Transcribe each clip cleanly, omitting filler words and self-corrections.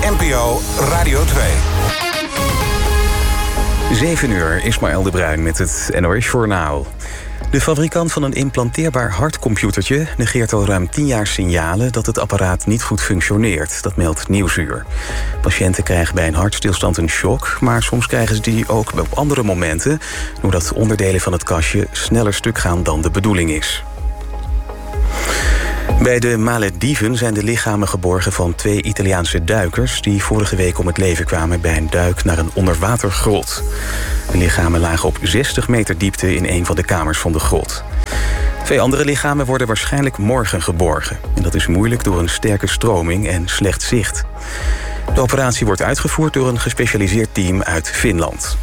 NPO Radio 2. 7 uur, Ismaël de Bruin met het NOS-journaal. De fabrikant van een implanteerbaar hartcomputertje negeert al ruim 10 jaar signalen dat het apparaat niet goed functioneert. Dat meldt Nieuwsuur. Patiënten krijgen bij een hartstilstand een shock, maar soms krijgen ze die ook op andere momenten, doordat onderdelen van het kastje sneller stuk gaan dan de bedoeling is. Bij de Malediven zijn de lichamen geborgen van 2 Italiaanse duikers die vorige week om het leven kwamen bij een duik naar een onderwatergrot. De lichamen lagen op 60 meter diepte in een van de kamers van de grot. 2 andere lichamen worden waarschijnlijk morgen geborgen. En dat is moeilijk door een sterke stroming en slecht zicht. De operatie wordt uitgevoerd door een gespecialiseerd team uit Finland.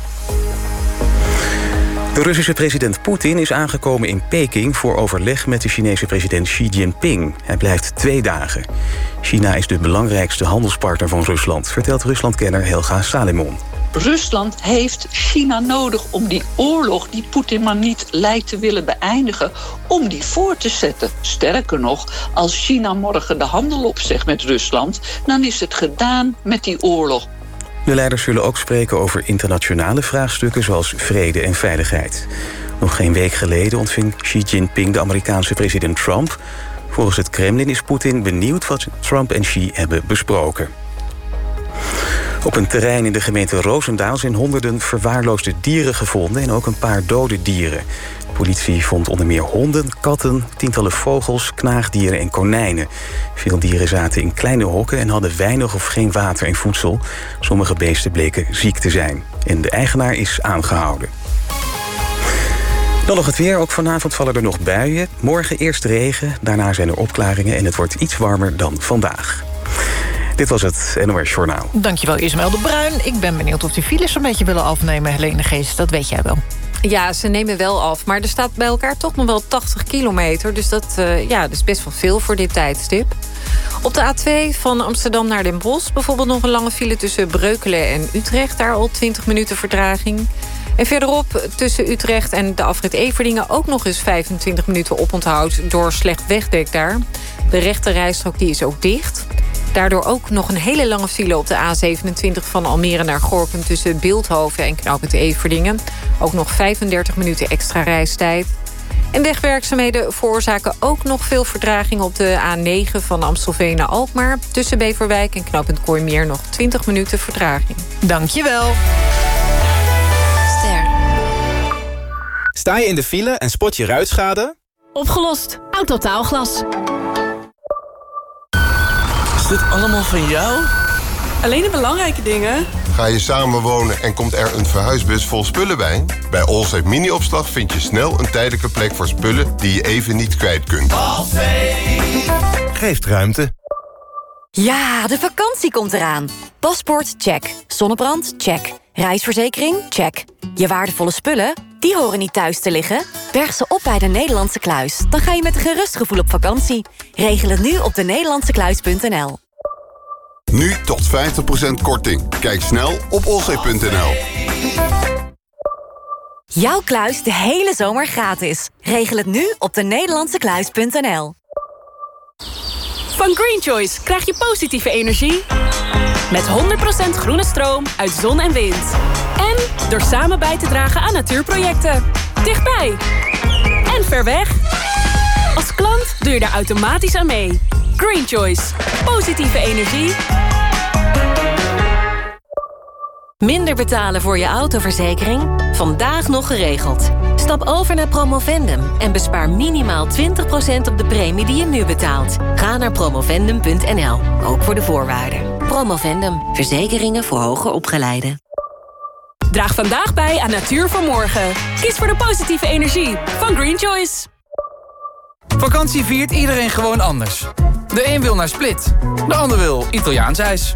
De Russische president Poetin is aangekomen in Peking voor overleg met de Chinese president Xi Jinping. Hij blijft 2 dagen. China is de belangrijkste handelspartner van Rusland, vertelt Ruslandkenner Helga Salimon. Rusland heeft China nodig om die oorlog die Poetin maar niet lijkt te willen beëindigen, om die voor te zetten. Sterker nog, als China morgen de handel opzegt met Rusland, dan is het gedaan met die oorlog. De leiders zullen ook spreken over internationale vraagstukken zoals vrede en veiligheid. Nog geen week geleden ontving Xi Jinping de Amerikaanse president Trump. Volgens het Kremlin is Poetin benieuwd wat Trump en Xi hebben besproken. Op een terrein in de gemeente Roosendaal zijn honderden verwaarloosde dieren gevonden en ook een paar dode dieren. De politie vond onder meer honden, katten, tientallen vogels, knaagdieren en konijnen. Veel dieren zaten in kleine hokken en hadden weinig of geen water en voedsel. Sommige beesten bleken ziek te zijn. En de eigenaar is aangehouden. Dan nog het weer. Ook vanavond vallen er nog buien. Morgen eerst regen, daarna zijn er opklaringen en het wordt iets warmer dan vandaag. Dit was het NOS Journaal. Dankjewel Ismaël de Bruin. Ik ben benieuwd of die files een beetje willen afnemen, Helene Geest. Dat weet jij wel. Ja, ze nemen wel af. Maar er staat bij elkaar toch nog wel 80 kilometer. Dus dat is best wel veel voor dit tijdstip. Op de A2 van Amsterdam naar Den Bosch bijvoorbeeld nog een lange file tussen Breukelen en Utrecht. Daar al 20 minuten vertraging. En verderop tussen Utrecht en de afrit Everdingen ook nog eens 25 minuten oponthoud door slecht wegdek daar. De rechte rijstrook die is ook dicht. Daardoor ook nog een hele lange file op de A27 van Almere naar Gorinchem tussen Bilthoven en knooppunt Everdingen. Ook nog 35 minuten extra reistijd. En wegwerkzaamheden veroorzaken ook nog veel vertraging op de A9 van Amstelveen naar Alkmaar. Tussen Beverwijk en knooppunt Kooimeer nog 20 minuten vertraging. Dankjewel. Ster. Sta je in de file en spot je ruitschade? Opgelost. Autotaalglas. Is dit allemaal van jou? Alleen de belangrijke dingen. Ga je samenwonen en komt er een verhuisbus vol spullen bij? Bij Allsafe Mini-opslag vind je snel een tijdelijke plek voor spullen die je even niet kwijt kunt. Geeft ruimte. Ja, de vakantie komt eraan. Paspoort, check. Zonnebrand, check. Reisverzekering, check. Je waardevolle spullen, die horen niet thuis te liggen. Berg ze op bij de Nederlandse Kluis. Dan ga je met een gerust gevoel op vakantie. Regel het nu op denederlandsekluis.nl. Nu tot 50% korting. Kijk snel op allsafe.nl. Jouw kluis de hele zomer gratis. Regel het nu op denederlandsekluis.nl. Van Green Choice krijg je positieve energie. Met 100% groene stroom uit zon en wind. En door samen bij te dragen aan natuurprojecten. Dichtbij. En ver weg. Als klant doe je daar automatisch aan mee. Green Choice. Positieve energie. Minder betalen voor je autoverzekering? Vandaag nog geregeld. Stap over naar Promovendum en bespaar minimaal 20% op de premie die je nu betaalt. Ga naar promovendum.nl, ook voor de voorwaarden. Promovendum, verzekeringen voor hoger opgeleiden. Draag vandaag bij aan Natuur voor Morgen. Kies voor de positieve energie van Green Choice. Vakantie viert iedereen gewoon anders. De een wil naar Split, de ander wil Italiaans ijs.